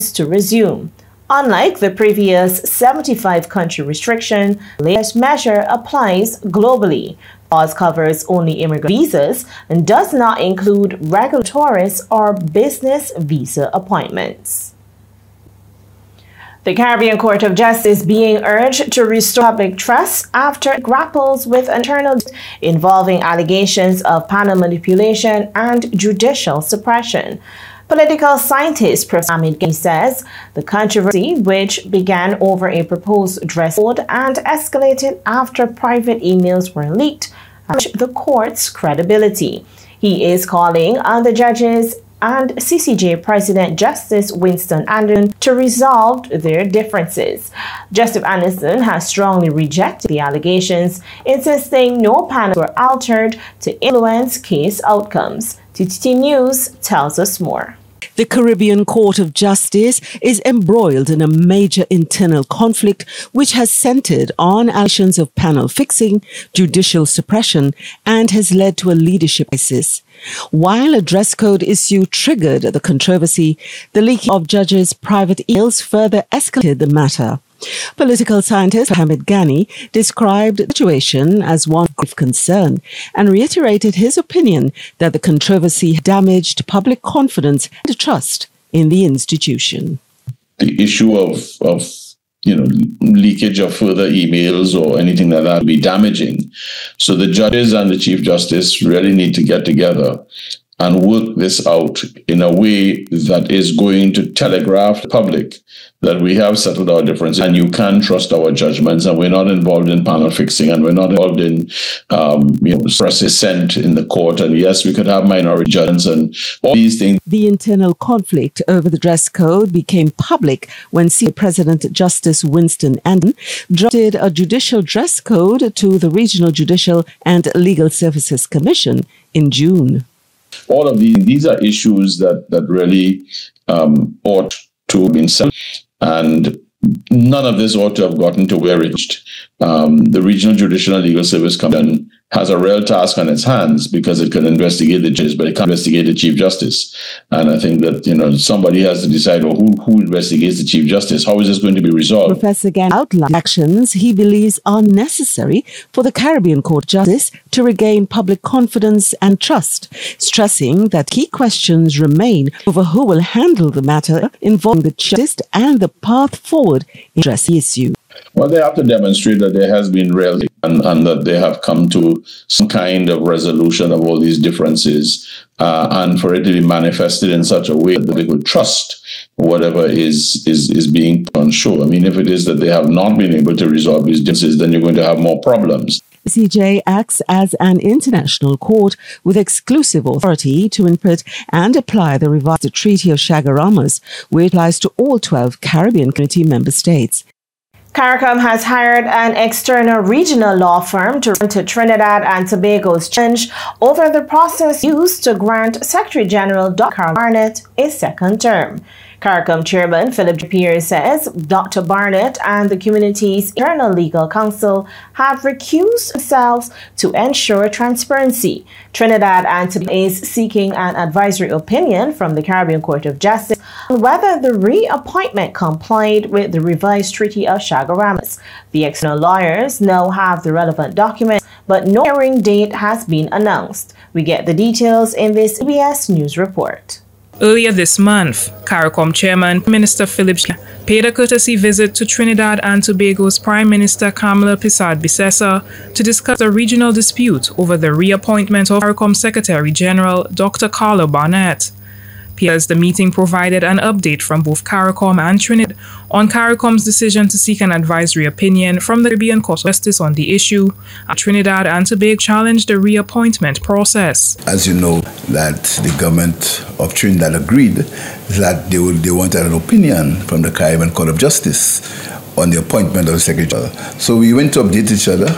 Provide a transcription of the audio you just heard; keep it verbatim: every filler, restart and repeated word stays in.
to resume. Unlike the previous seventy-five country restriction, the latest measure applies globally. Pause covers only immigrant visas and does not include regular tourist or business visa appointments. The Caribbean Court of Justice being urged to restore public trust after it grapples with internal involving allegations of panel manipulation and judicial suppression. Political scientist Professor Hamid Ghani says the controversy, which began over a proposed dress code and escalated after private emails were leaked, challenged the court's credibility. He is calling on the judges and C C J President Justice Winston Anderson to resolve their differences. Justice Anderson has strongly rejected the allegations, insisting no panels were altered to influence case outcomes. T T T News tells us more. The Caribbean Court of Justice is embroiled in a major internal conflict which has centered on allegations of panel fixing, judicial suppression, and has led to a leadership crisis. While a dress code issue triggered the controversy, the leaking of judges' private emails further escalated the matter. Political scientist Hamid Ghani described the situation as one of grave concern and reiterated his opinion that the controversy damaged public confidence and trust in the institution. The issue of, of you know, leakage of further emails or anything like that would be damaging. So the judges and the Chief Justice really need to get together and work this out in a way that is going to telegraph the public that we have settled our differences and you can trust our judgments, and we're not involved in panel fixing, and we're not involved in um, you know, press dissent in the court. And yes, we could have minority judges and all these things. The internal conflict over the dress code became public when C C J President Justice Winston Anderson drafted a judicial dress code to the Regional Judicial and Legal Services Commission in June. All of these, these are issues that, that really um, ought to have been settled, and none of this ought to have gotten to where it reached. Um, the Regional Judicial and Legal Service Commission has a real task on its hands because it can investigate the judges, but it can't investigate the Chief Justice. And I think that, you know, somebody has to decide, well, who, who investigates the Chief Justice? How is this going to be resolved? Professor Ghani outlined actions he believes are necessary for the Caribbean Court of Justice to regain public confidence and trust, stressing that key questions remain over who will handle the matter involving the justice and the path forward in addressing the issue. Well, they have to demonstrate that there has been real and, and that they have come to some kind of resolution of all these differences, uh, and for it to be manifested in such a way that they could trust whatever is, is, is being put on show. I mean, if it is that they have not been able to resolve these differences, then you're going to have more problems. The C J acts as an international court with exclusive authority to input and apply the revised Treaty of Chaguaramas, which applies to all twelve Caribbean Community member states. CARICOM has hired an external regional law firm to run to Trinidad and Tobago's challenge over the process used to grant Secretary General Doctor Carl Barnett a second term. CARICOM Chairman Philip Pierce says Doctor Barnett and the community's internal legal counsel have recused themselves to ensure transparency. Trinidad and Tobago is seeking an advisory opinion from the Caribbean Court of Justice on whether the reappointment complied with the revised Treaty of Chaguaramas. The external lawyers now have the relevant documents, but no hearing date has been announced. We get the details in this C B S News report. Earlier this month, CARICOM Chairman Minister Philip paid a courtesy visit to Trinidad and Tobago's Prime Minister Kamala Persad-Bissessar to discuss a regional dispute over the reappointment of CARICOM Secretary General Doctor Carlo Barnett. As the meeting provided an update from both CARICOM and Trinidad on CARICOM's decision to seek an advisory opinion from the Caribbean Court of Justice on the issue, and Trinidad and Tobago challenged the reappointment process. As you know, that the government of Trinidad agreed that they would, they wanted an opinion from the Caribbean Court of Justice on the appointment of the Secretary General. So we went to update each other